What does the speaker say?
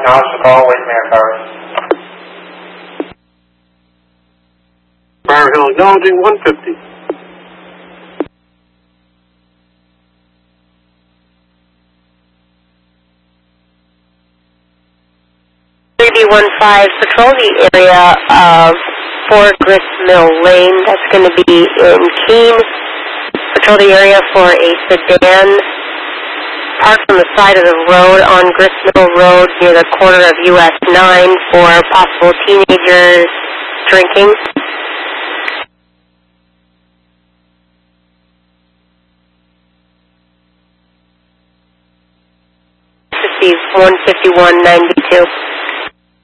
acknowledge the call, wait man cars. Briar Hill acknowledging 150. B15 patrol the area of 4 Grist Mill Lane. That's going to be in Keene. Patrol the area for a sedan parked on the side of the road on Grist Mill Road near the corner of US 9 for possible teenagers drinking. Received 15192.